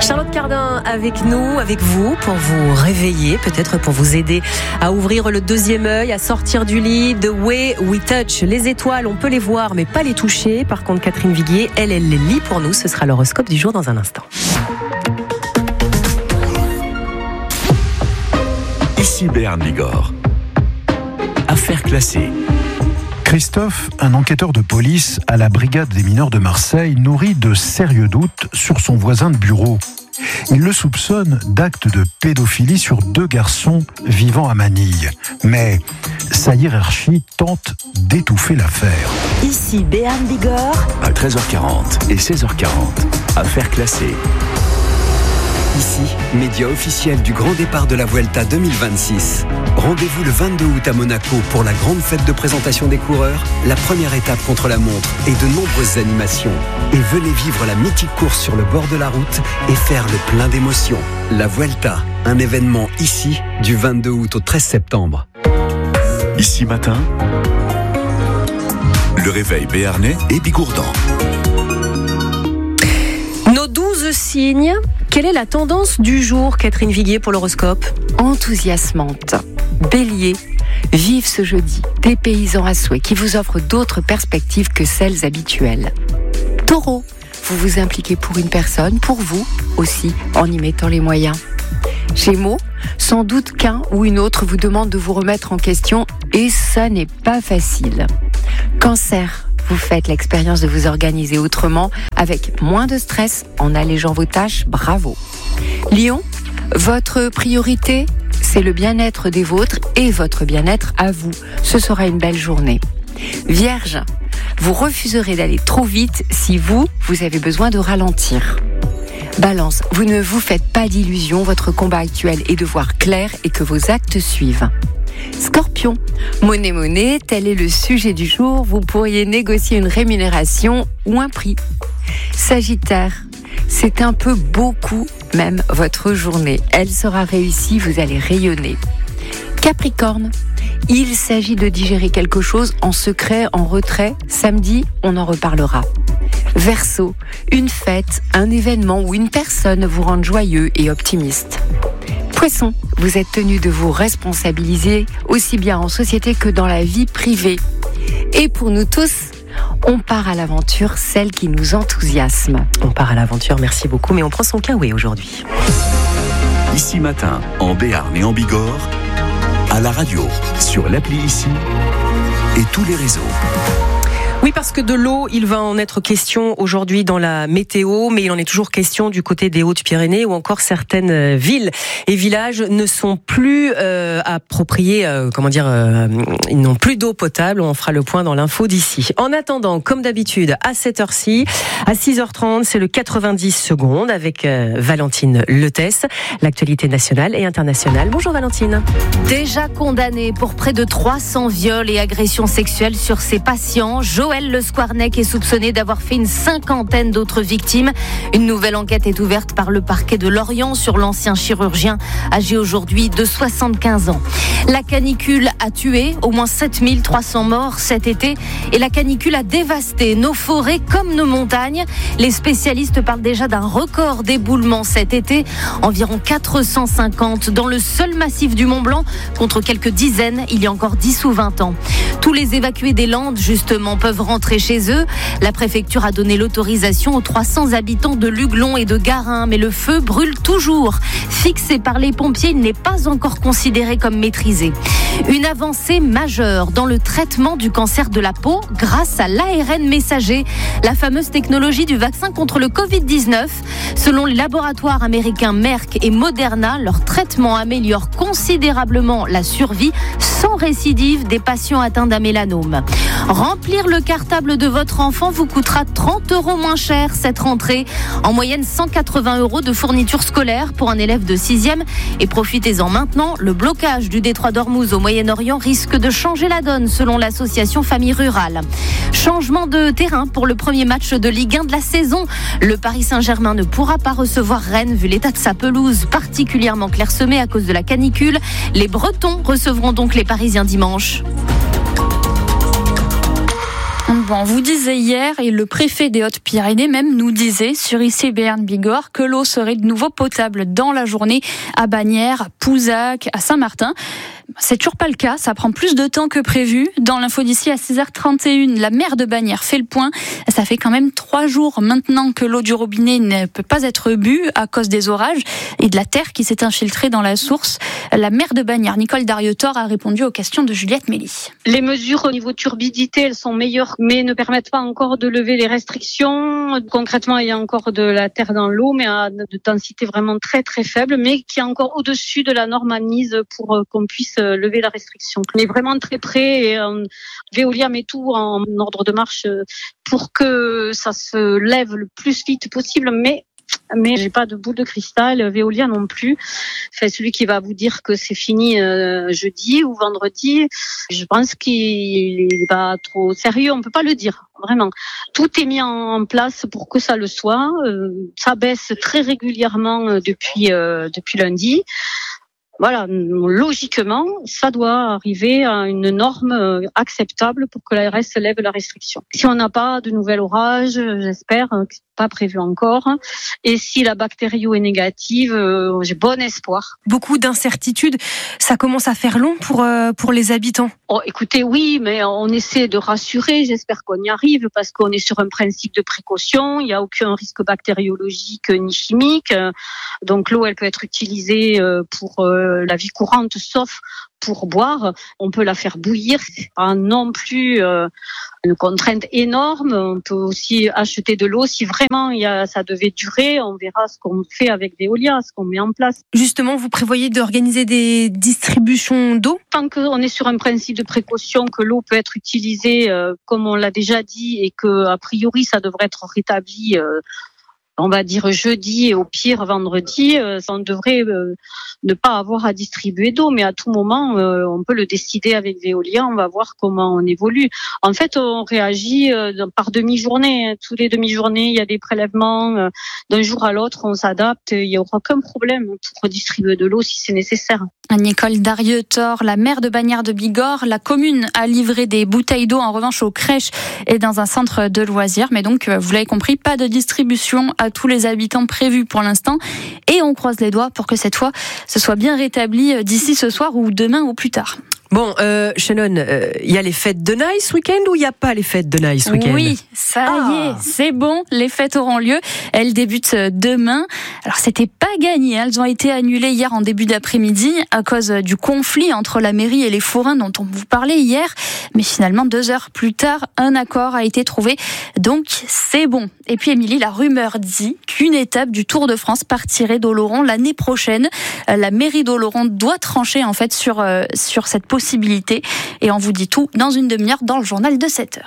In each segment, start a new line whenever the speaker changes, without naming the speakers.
Charlotte Cardin avec nous, avec vous, pour vous réveiller, peut-être pour vous aider à ouvrir le deuxième œil, à sortir du lit. The Way We Touch. Les étoiles, on peut les voir, mais pas les toucher. Par contre, Catherine Viguier, elle les lit pour nous. Ce sera l'horoscope du jour dans un instant.
Ici Béarn Bigorre. Affaire classée.
Christophe, un enquêteur de police à la brigade des mineurs de Marseille, nourrit de sérieux doutes sur son voisin de bureau. Il le soupçonne d'actes de pédophilie sur 2 garçons vivant à Manille. Mais sa hiérarchie tente d'étouffer l'affaire.
Ici Béarn Bigorre.
À 13h40 et 16h40. Affaire classée.
Ici, média officiel du grand départ de la Vuelta 2026. Rendez-vous le 22 août à Monaco pour la grande fête de présentation des coureurs, la première étape contre la montre et de nombreuses animations. Et venez vivre la mythique course sur le bord de la route et faire le plein d'émotions. La Vuelta, un événement ici du 22 août au 13 septembre.
Ici matin, le réveil béarnais et bigourdan.
Nos 12 signes. Quelle est la tendance du jour, Catherine Viguier, pour l'horoscope ?
Enthousiasmante. Bélier, vive ce jeudi, des paysans à souhait qui vous offrent d'autres perspectives que celles habituelles. Taureau, vous vous impliquez pour une personne, pour vous aussi, en y mettant les moyens. Gémeaux, sans doute qu'un ou une autre vous demande de vous remettre en question et ça n'est pas facile. Cancer, vous faites l'expérience de vous organiser autrement, avec moins de stress, en allégeant vos tâches, bravo. Lion, votre priorité, c'est le bien-être des vôtres et votre bien-être à vous. Ce sera une belle journée. Vierge, vous refuserez d'aller trop vite si vous avez besoin de ralentir. Balance, vous ne vous faites pas d'illusions, votre combat actuel est de voir clair et que vos actes suivent. Scorpion, monnaie, tel est le sujet du jour, vous pourriez négocier une rémunération ou un prix. Sagittaire, c'est un peu beaucoup même votre journée, elle sera réussie, vous allez rayonner. Capricorne, il s'agit de digérer quelque chose en secret, en retrait, samedi, on en reparlera. Verseau, une fête, un événement ou une personne vous rend joyeux et optimiste. Poisson, vous êtes tenu de vous responsabiliser aussi bien en société que dans la vie privée. Et pour nous tous, on part à l'aventure, celle qui nous enthousiasme.
On part à l'aventure, merci beaucoup, mais on prend son kawaii aujourd'hui.
Ici matin, en Béarn et en Bigorre, à la radio, sur l'appli Ici et tous les réseaux.
Oui, parce que de l'eau, il va en être question aujourd'hui dans la météo, mais il en est toujours question du côté des Hautes-Pyrénées où encore certaines villes et villages ne sont plus appropriés, ils n'ont plus d'eau potable. On fera le point dans l'info d'ici. En attendant, comme d'habitude, à cette heure-ci, à 6h30, c'est le 90 secondes avec Valentine Letès, l'actualité nationale et internationale. Bonjour Valentine.
Déjà condamné pour près de 300 viols et agressions sexuelles sur ses patients, Joël Le Squarnec est soupçonné d'avoir fait une 50aine d'autres victimes. Une nouvelle enquête est ouverte par le parquet de Lorient sur l'ancien chirurgien âgé aujourd'hui de 75 ans. La canicule a tué au moins 7300 morts cet été et la canicule a dévasté nos forêts comme nos montagnes. Les spécialistes parlent déjà d'un record d'éboulements cet été, environ 450 dans le seul massif du Mont-Blanc contre quelques dizaines il y a encore 10 ou 20 ans. Tous les évacués des Landes justement peuvent rentrer chez eux. La préfecture a donné l'autorisation aux 300 habitants de Luglon et de Garin, mais le feu brûle toujours. Fixé par les pompiers, il n'est pas encore considéré comme maîtrisé. Une avancée majeure dans le traitement du cancer de la peau grâce à l'ARN messager, la fameuse technologie du vaccin contre le Covid-19. Selon les laboratoires américains Merck et Moderna, leur traitement améliore considérablement la survie sans récidive des patients atteints d'un mélanome. Remplir le cartable de votre enfant vous coûtera 30 € moins cher cette rentrée. En moyenne 180 € de fournitures scolaires pour un élève de 6e. Et profitez-en maintenant, le blocage du détroit d'Ormuz au Moyen-Orient risque de changer la donne selon l'association Famille Rurale. Changement de terrain pour le premier match de Ligue 1 de la saison. Le Paris Saint-Germain ne pourra pas recevoir Rennes vu l'état de sa pelouse particulièrement clairsemée à cause de la canicule. Les Bretons recevront donc les Parisiens dimanche.
Bon, on vous disait hier, et le préfet des Hautes-Pyrénées même nous disait sur ICI Béarn-Bigorre que l'eau serait de nouveau potable dans la journée à Bagnères, à Pouzac, à Saint-Martin. C'est toujours pas le cas, ça prend plus de temps que prévu. Dans l'info d'ici à 6h31, la maire de Bagnères fait le point. Ça fait quand même 3 jours maintenant que l'eau du robinet ne peut pas être bue à cause des orages et de la terre qui s'est infiltrée dans la source. La maire de Bagnères, Nicole Darietor, a répondu aux questions de Juliette Mély.
Les mesures au niveau turbidité, elles sont meilleures, mais ne permettent pas encore de lever les restrictions. Concrètement, il y a encore de la terre dans l'eau, mais à de densité vraiment très très faible, mais qui est encore au-dessus de la norme admise pour qu'on puisse lever la restriction. On est vraiment très près et Veolia met tout en ordre de marche pour que ça se lève le plus vite possible, mais j'ai pas de boule de cristal, Veolia non plus. Enfin, celui qui va vous dire que c'est fini jeudi ou vendredi, je pense qu'il est pas trop sérieux, on peut pas le dire, vraiment. Tout est mis en place pour que ça le soit. Ça baisse très régulièrement depuis lundi. Voilà, logiquement, ça doit arriver à une norme acceptable pour que l'ARS lève la restriction. Si on n'a pas de nouvel orage, j'espère, pas prévu encore, et si la bactério est négative, j'ai bon espoir.
Beaucoup d'incertitudes, ça commence à faire long pour les habitants.
Oh, écoutez, oui, mais on essaie de rassurer, j'espère qu'on y arrive, parce qu'on est sur un principe de précaution, il n'y a aucun risque bactériologique ni chimique, donc l'eau, elle peut être utilisée pour la vie courante, sauf pour boire. On peut la faire bouillir, c'est pas non plus une contrainte énorme. On peut aussi acheter de l'eau si vraiment ça devait durer. On verra ce qu'on fait avec Veolia, ce qu'on met en place.
Justement, vous prévoyez d'organiser des distributions d'eau ?
Tant qu'on est sur un principe de précaution, que l'eau peut être utilisée comme on l'a déjà dit et que a priori ça devrait être rétabli on va dire jeudi et au pire vendredi, on devrait ne pas avoir à distribuer d'eau, mais à tout moment, on peut le décider avec Veolia, on va voir comment on évolue. En fait, on réagit par demi-journée. Tous les demi-journées, il y a des prélèvements. D'un jour à l'autre, on s'adapte. Il n'y aura aucun problème pour redistribuer de l'eau si c'est nécessaire.
Nicole Darietor, la maire de Bagnères de Bigorre, la commune a livré des bouteilles d'eau en revanche aux crèches et dans un centre de loisirs. Mais donc, vous l'avez compris, pas de distribution à tous les habitants prévus pour l'instant. Et on croise les doigts pour que cette fois, ce soit bien rétabli d'ici ce soir ou demain ou plus tard.
Bon, Shannon, il y a les fêtes de Nice week-end ou il n'y a pas les fêtes de Nice week-end ?
Oui, ça y est, c'est bon, les fêtes auront lieu. Elles débutent demain. Alors, c'était pas gagné, elles ont été annulées hier en début d'après-midi à cause du conflit entre la mairie et les forains dont on vous parlait hier. Mais finalement, 2 heures plus tard, un accord a été trouvé. Donc, c'est bon. Et puis, Émilie, la rumeur dit qu'une étape du Tour de France partirait d'Oloron l'année prochaine. La mairie d'Oloron doit trancher, en fait, sur cette possibilité. Et on vous dit tout dans une demi-heure dans le journal de 7h.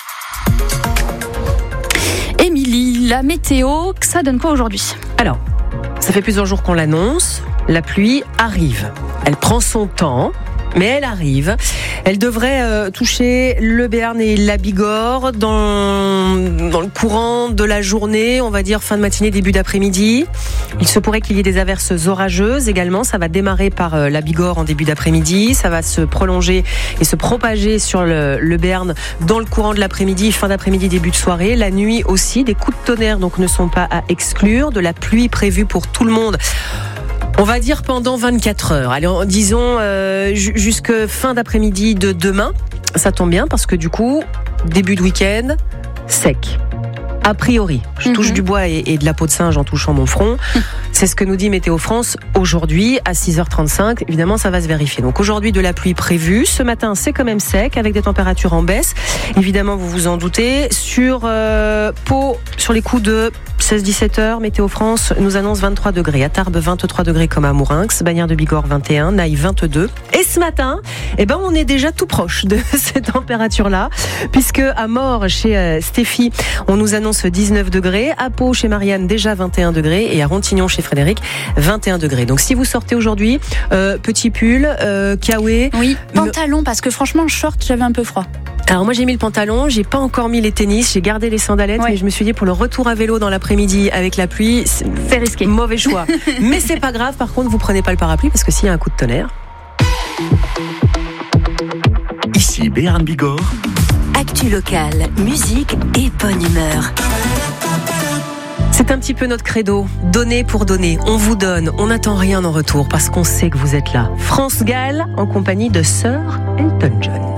Émilie, la météo, ça donne quoi aujourd'hui ?
Alors, ça fait plusieurs jours qu'on l'annonce. La pluie arrive. Elle prend son temps, mais elle arrive. Elle devrait toucher le Béarn et la Bigorre dans le courant de la journée, on va dire fin de matinée, début d'après-midi. Il se pourrait qu'il y ait des averses orageuses également. Ça va démarrer par la Bigorre en début d'après-midi. Ça va se prolonger et se propager sur le Béarn dans le courant de l'après-midi, fin d'après-midi, début de soirée. La nuit aussi, des coups de tonnerre donc ne sont pas à exclure. De la pluie prévue pour tout le monde. On va dire pendant 24 heures. Allez, disons jusque fin d'après-midi de demain. Ça tombe bien parce que du coup, début de week-end, sec. A priori, je touche du bois et de la peau de singe en touchant mon front. C'est ce que nous dit Météo France aujourd'hui à 6h35. Évidemment, ça va se vérifier. Donc aujourd'hui, de la pluie prévue. Ce matin, c'est quand même sec avec des températures en baisse. Évidemment, vous vous en doutez. Sur Pau, sur les coups de 16-17 heures, Météo France nous annonce 23 degrés. À Tarbes, 23 degrés comme à Mourinx. Bagnères de Bigorre, 21. Naï, 22. Et ce matin, on est déjà tout proche de ces températures-là. Puisque à Mort, chez Stéphie, on nous annonce 19 degrés. À Pau, chez Marianne, déjà 21 degrés. Et à Rontignon, chez Frédéric, 21 degrés. Donc si vous sortez aujourd'hui, petit pull, kawaii.
Oui, pantalon, parce que franchement, short, j'avais un peu froid.
Alors moi j'ai mis le pantalon, j'ai pas encore mis les tennis, j'ai gardé les sandalettes, mais je me suis dit pour le retour à vélo dans l'après-midi avec la pluie,
c'est risqué.
Mauvais choix. Mais c'est pas grave, par contre vous prenez pas le parapluie parce que s'il y a un coup de tonnerre.
Ici Béarn Bigorre,
actu locale, musique et bonne humeur.
C'est un petit peu notre credo, donner pour donner. On vous donne, on n'attend rien en retour parce qu'on sait que vous êtes là. France Gall en compagnie de Sir Elton John.